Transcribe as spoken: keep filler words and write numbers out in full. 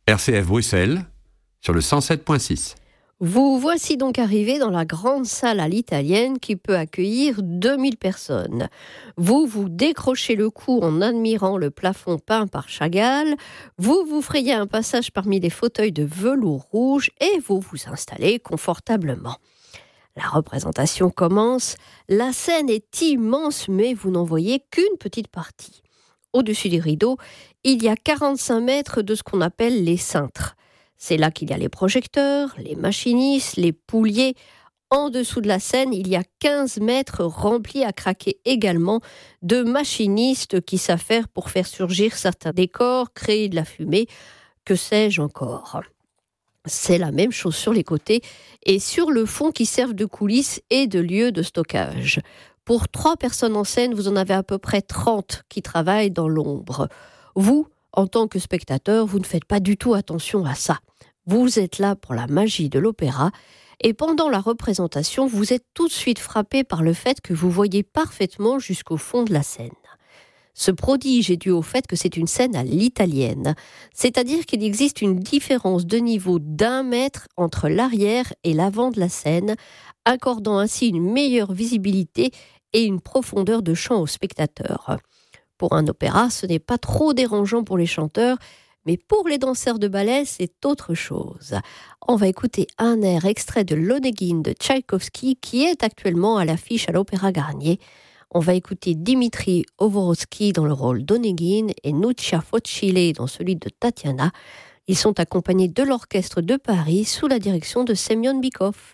R C F Bruxelles, sur le cent sept virgule six. Vous voici donc arrivé dans la grande salle à l'italienne qui peut accueillir deux mille personnes. Vous vous décrochez le cou en admirant le plafond peint par Chagall, vous vous frayez un passage parmi les fauteuils de velours rouge et vous vous installez confortablement. La représentation commence, la scène est immense mais vous n'en voyez qu'une petite partie. Au-dessus des rideaux, il y a quarante-cinq mètres de ce qu'on appelle les cintres. C'est là qu'il y a les projecteurs, les machinistes, les pouliers. En dessous de la scène, il y a quinze mètres remplis à craquer également de machinistes qui savent faire pour faire surgir certains décors, créer de la fumée, que sais-je encore. C'est la même chose sur les côtés et sur le fond qui servent de coulisses et de lieux de stockage. Pour trois personnes en scène, vous en avez à peu près trente qui travaillent dans l'ombre. Vous, en tant que spectateur, vous ne faites pas du tout attention à ça. Vous êtes là pour la magie de l'opéra et pendant la représentation, vous êtes tout de suite frappé par le fait que vous voyez parfaitement jusqu'au fond de la scène. Ce prodige est dû au fait que c'est une scène à l'italienne, c'est-à-dire qu'il existe une différence de niveau d'un mètre entre l'arrière et l'avant de la scène, accordant ainsi une meilleure visibilité et une profondeur de champ aux spectateurs. Pour un opéra, ce n'est pas trop dérangeant pour les chanteurs, mais pour les danseurs de ballet, c'est autre chose. On va écouter un air extrait de l'Onegin de Tchaïkovski qui est actuellement à l'affiche à l'Opéra Garnier. On va écouter Dimitri Ovorovsky dans le rôle d'Onegin et Nuccia Focile dans celui de Tatiana. Ils sont accompagnés de l'Orchestre de Paris sous la direction de Semyon Bykov.